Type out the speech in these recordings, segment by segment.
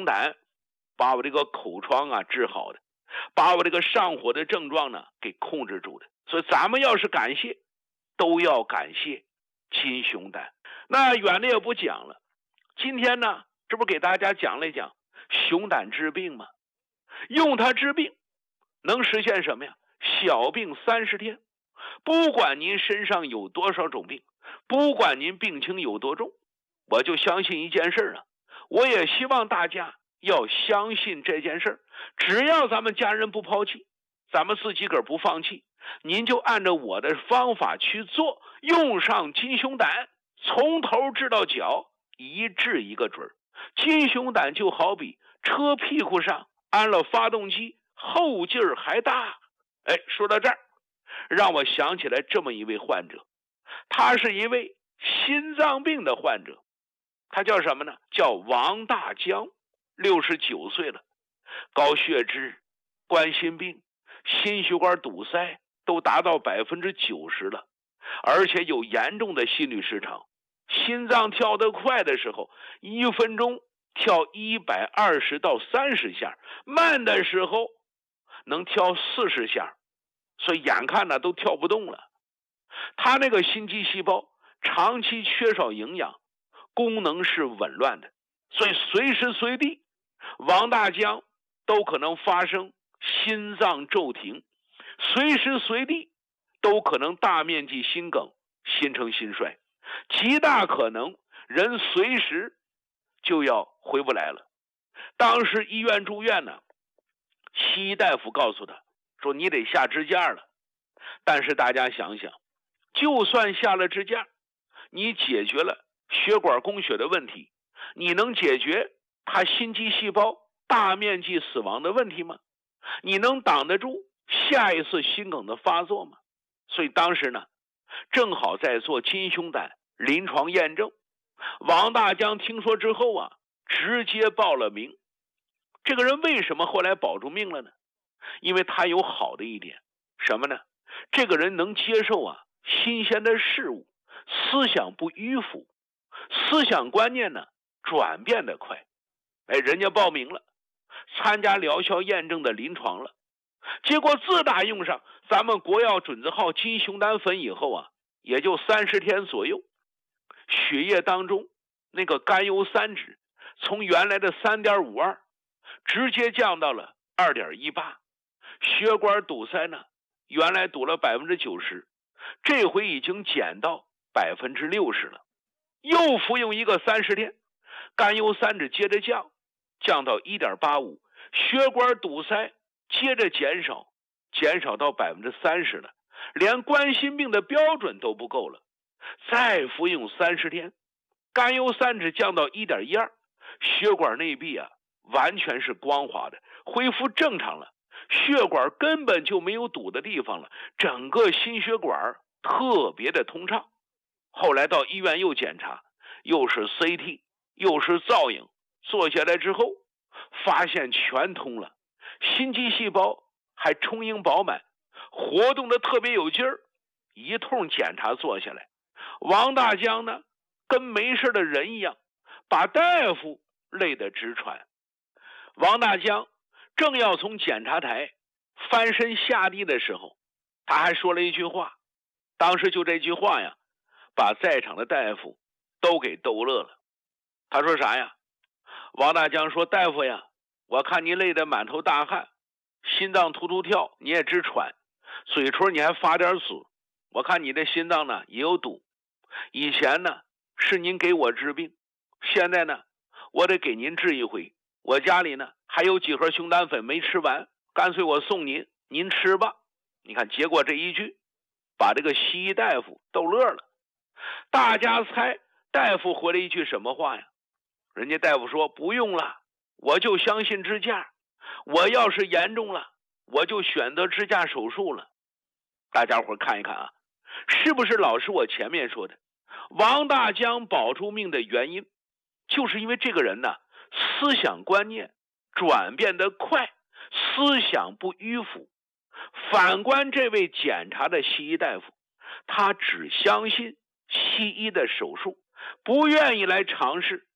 胆，把我这个口疮啊治好的，把我这个上火的症状呢给控制住的。所以咱们要是感谢，都要感谢金熊胆。那远的也不讲了，今天呢，这不给大家讲了讲熊胆治病吗？用它治病能实现什么呀？小病30天。不管您身上有多少种病，不管您病情有多重，我就相信一件事啊，我也希望大家要相信这件事。只要咱们家人不抛弃，咱们自己个儿不放弃，您就按照我的方法去做，用上金熊胆，从头治到脚，一治一个准儿。金熊胆就好比车屁股上安了发动机，后劲儿还大。说到这儿，让我想起来这么一位患者，他是一位心脏病的患者，他叫什么呢？叫王大江，69岁了，高血脂、冠心病、心血管堵塞都达到90%了，而且有严重的心律失常，心脏跳得快的时候1分钟跳120到30下，慢的时候能跳40下，所以眼看呢都跳不动了。他那个心肌细胞长期缺少营养，功能是紊乱的，所以随时随地王大江都可能发生心脏骤停，随时随地都可能大面积心梗、心程心衰，极大可能人随时就要回不来了。当时医院住院呢，西医大夫告诉他说你得下支架了。但是大家想想，就算下了支架，你解决了血管供血的问题，你能解决他心肌细胞大面积死亡的问题吗？你能挡得住下一次心梗的发作吗？所以当时呢，正好在做金熊胆临床验证。王大江听说之后啊，直接报了名。这个人为什么后来保住命了呢？因为他有好的一点，什么呢？这个人能接受啊新鲜的事物，思想不迂腐，思想观念呢转变得快。人家报名了，参加疗效验证的临床了，结果自打用上咱们国药准字号金熊胆粉以后啊，也就30天左右，血液当中那个甘油三酯从原来的 3.52 直接降到了 2.18， 血管堵塞呢原来堵了 90%， 这回已经减到 60% 了。又服用一个30天，甘油三酯接着降到 1.85， 血管堵塞接着减少到 30% 了，连冠心病的标准都不够了。再服用30天，甘油三酯降到 1.12， 血管内壁啊完全是光滑的，恢复正常了，血管根本就没有堵的地方了，整个心血管特别的通畅。后来到医院又检查，又是 CT 又是造影，做下来之后发现全通了，心肌细胞还充盈饱满，活动的特别有劲儿。一通检查做下来，王大江呢跟没事的人一样，把大夫累得直喘。王大江正要从检查台翻身下地的时候，他还说了一句话，当时就这句话呀，把在场的大夫都给逗乐了。他说啥呀？王大江说，大夫呀，我看你累得满头大汗，心脏突突跳，你也直喘，嘴唇你还发点紫，我看你的心脏呢也有堵。以前呢是您给我治病，现在呢我得给您治一回，我家里呢还有几盒熊胆粉没吃完，干脆我送您，您吃吧。你看，结果这一句把这个西医大夫逗乐了。大家猜大夫回了一句什么话呀？人家大夫说，不用了，我就相信支架，我要是严重了我就选择支架手术了。大家伙看一看啊，是不是老师我前面说的，王大江保住命的原因就是因为这个人呢思想观念转变得快，思想不迂腐。反观这位检查的西医大夫，他只相信西医的手术，不愿意来尝试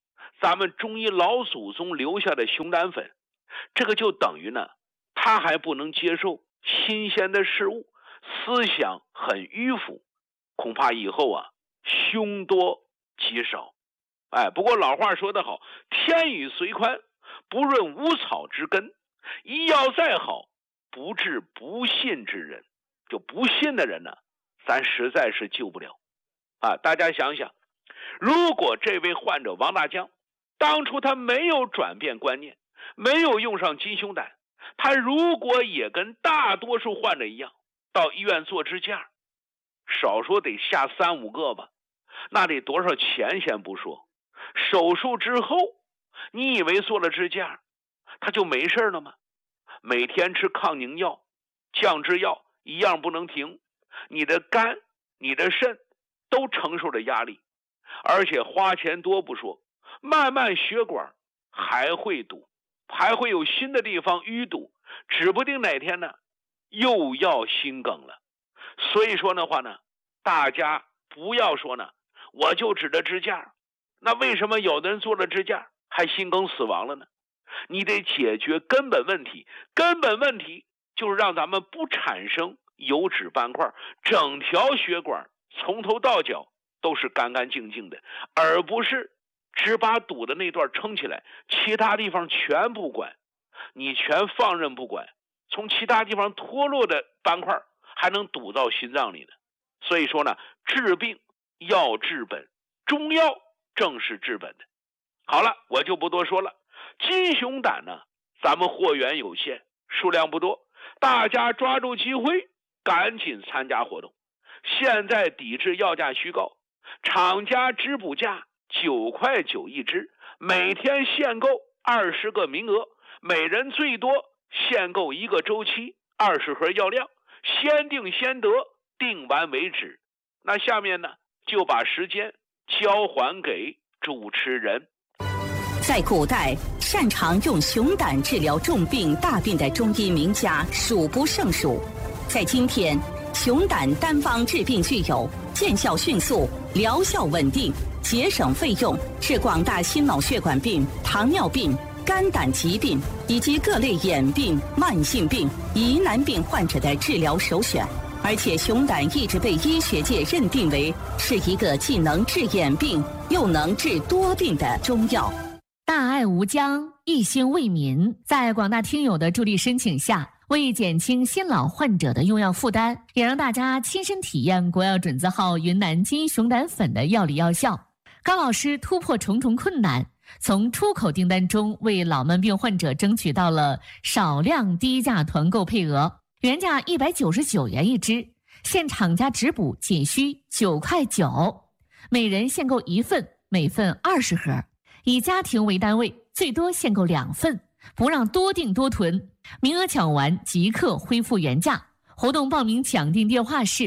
咱们中医老祖宗留下的熊胆粉，这个就等于呢，他还不能接受新鲜的事物，思想很迂腐，恐怕以后啊，凶多吉少。不过老话说得好，天雨虽宽，不润无草之根，医药再好，不治不信之人。就不信的人呢，咱实在是救不了。大家想想，如果这位患者王大江当初他没有转变观念，没有用上金熊胆，他如果也跟大多数患者一样到医院做支架，少说得下3、5个吧，那得多少钱先不说，手术之后你以为做了支架他就没事了吗？每天吃抗凝药、降脂药一样不能停，你的肝、你的肾都承受着压力，而且花钱多不说，慢慢血管还会堵，还会有新的地方淤堵，指不定哪天呢又要心梗了。所以说的话呢，大家不要说呢我就指着支架，那为什么有的人做了支架还心梗死亡了呢？你得解决根本问题，根本问题就是让咱们不产生油脂斑块，整条血管从头到脚都是干干净净的，而不是只把堵的那段撑起来，其他地方全不管，你全放任不管，从其他地方脱落的斑块还能堵到心脏里呢。所以说呢，治病要治本，中药正是治本的。好了，我就不多说了。金熊胆呢，咱们货源有限，数量不多，大家抓住机会赶紧参加活动。现在抵制药价虚高，厂家支补价9块9一支，每天限购20个名额，每人最多限购1个周期，20盒药量，先定先得，定完为止。那下面呢，就把时间交还给主持人。 在古代，擅长用熊胆治疗重病大病的中医名家数不胜数。在今天，熊胆单方治病具有见效迅速、疗效稳定、节省费用，是广大心脑血管病、糖尿病、肝胆疾病以及各类眼病、慢性病、疑难病患者的治疗首选。而且熊胆一直被医学界认定为是一个既能治眼病又能治多病的中药。 大爱无疆，一心为民，在广大听友的助力申请下，为减轻新老患者的用药负担，也让大家亲身体验国药准字号云南金熊胆粉的药理药效。高老师突破重重困难，从出口订单中为老慢病患者争取到了少量低价团购配额，原价199元一支，现厂家直补仅需9块9，每人限购1份，每份20盒。以家庭为单位，最多限购2份，不让多订多囤，名额抢完即刻恢复原价。活动报名抢订电话是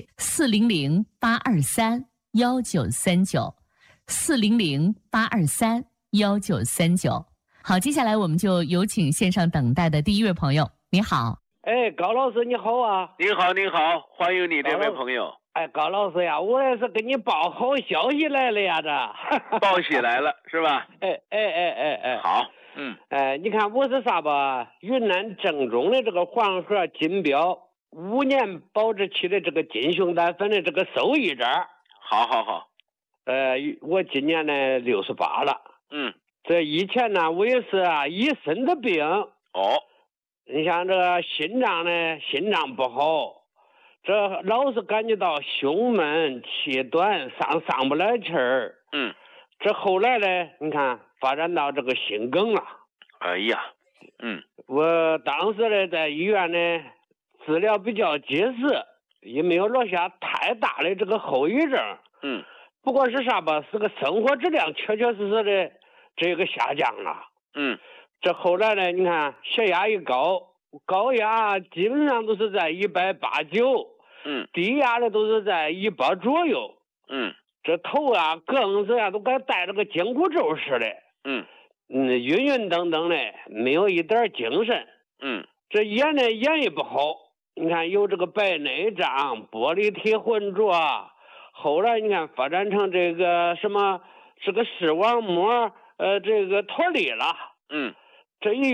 400-823-1939，400-823-1939。好，接下来我们就有请线上等待的第一位朋友。你好。 高老师你好啊。 你好，你好，欢迎你这位朋友。 高老师呀，我也是给你报好消息来了呀，这报喜来了是吧？好， 你看我是啥吧？云南正宗的这个黄河金标5年保质期的这个金熊胆粉的这个受益者。 好。 我今年呢68了。这以前呢我也是一身的病。你像这个心脏不好。这老是感觉到胸闷气短，上不来气儿。这后来呢，你看发展到这个心梗了。 哎呀， 我当时呢在医院呢治疗比较及时，也没有落下太大的这个后遗症。不过是啥吧，是个生活质量确确实实的这个下降了。这后来呢，你看血压一高压基本上都是在180-190。低压的都是在100左右。这头更是都该带着个紧箍咒似的。晕等等的，没有一点精神。这眼呢眼也不好，你看有这个白内障、玻璃体浑浊，后来你看发展成这个什么，是个视网膜这个脱离了。这一